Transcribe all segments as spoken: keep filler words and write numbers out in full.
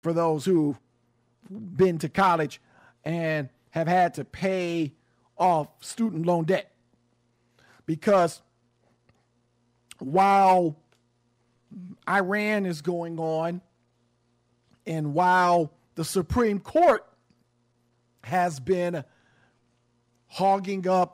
for those who've been to college and have had to pay off student loan debt. Because while Iran is going on and while the Supreme Court has been hogging up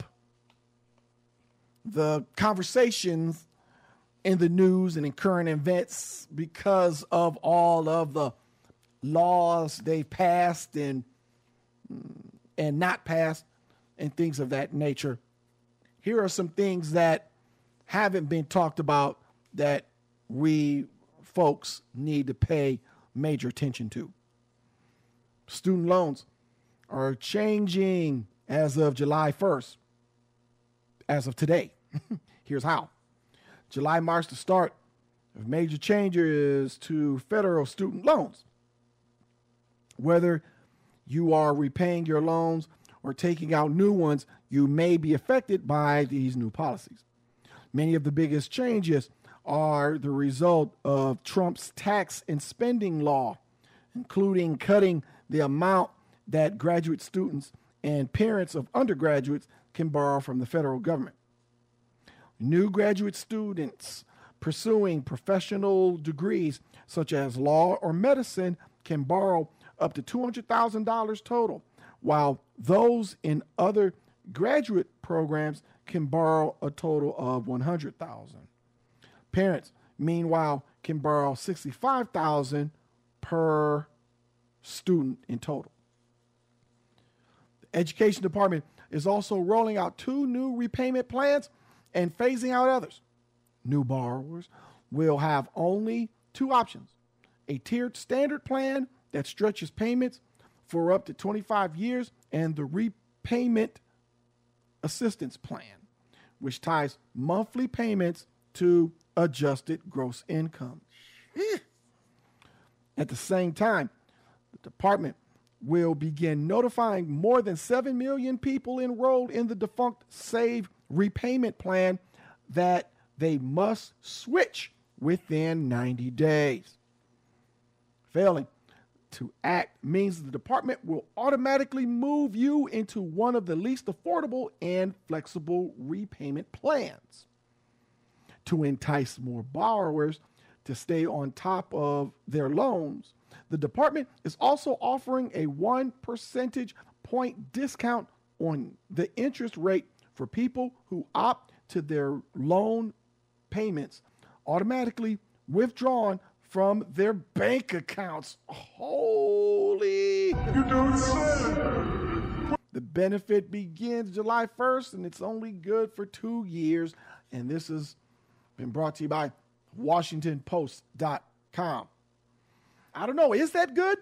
the conversations in the news and in current events because of all of the laws they've passed and and not passed and things of that nature, here are some things that haven't been talked about that we folks need to pay major attention to. Student loans are changing as of July first, as of today. Here's how. July marks the start of major changes to federal student loans. Whether you are repaying your loans or taking out new ones, you may be affected by these new policies. Many of the biggest changes are the result of Trump's tax and spending law, including cutting the amount that graduate students and parents of undergraduates can borrow from the federal government. New graduate students pursuing professional degrees such as law or medicine can borrow up to two hundred thousand dollars total, while those in other graduate programs can borrow a total of one hundred thousand dollars. Parents, meanwhile, can borrow sixty-five thousand dollars per student in total. The Education Department is also rolling out two new repayment plans and phasing out others. New borrowers will have only two options: a tiered standard plan that stretches payments for up to twenty-five years, and the repayment assistance plan, which ties monthly payments to adjusted gross income. At the same time, the department will begin notifying more than seven million people enrolled in the defunct SAVE repayment plan that they must switch within ninety days. Failing to act means the department will automatically move you into one of the least affordable and flexible repayment plans. To entice more borrowers to stay on top of their loans, the department is also offering a one percentage point discount on the interest rate for people who opt to their loan payments automatically withdrawn from their bank accounts. Holy! You don't say. The benefit begins July first, and it's only good for two years. And this has been brought to you by Washington Post dot com. I don't know. Is that good?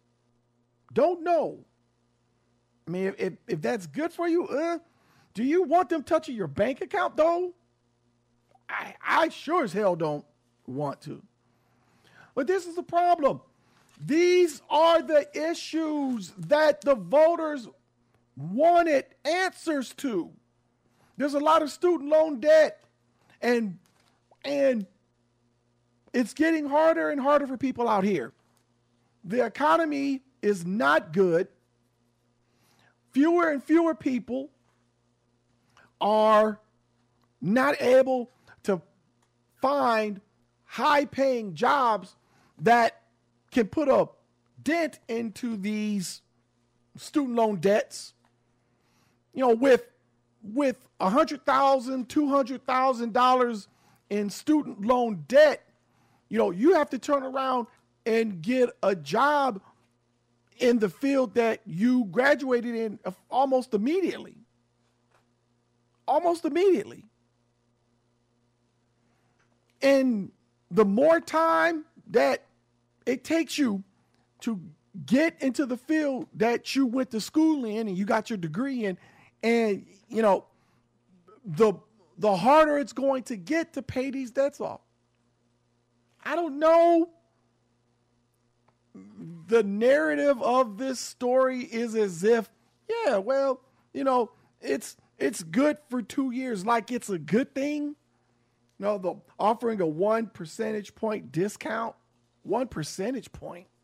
Don't know. I mean, if, if, if that's good for you, uh, do you want them touching your bank account, though? I, I sure as hell don't want to. But this is the problem. These are the issues that the voters wanted answers to. There's a lot of student loan debt, and and it's getting harder and harder for people out here. The economy is not good. Fewer and fewer people are not able to find high-paying jobs that can put a dent into these student loan debts. You know, with with one hundred thousand dollars, two hundred thousand dollars in student loan debt, you know, you have to turn around and get a job in the field that you graduated in almost immediately. Almost immediately. And the more time that it takes you to get into the field that you went to school in and you got your degree in, and, you know, the the harder it's going to get to pay these debts off. I don't know. The narrative of this story is as if, yeah, well, you know, it's it's good for two years, like it's a good thing. No, the offering a one percentage point discount, one percentage point.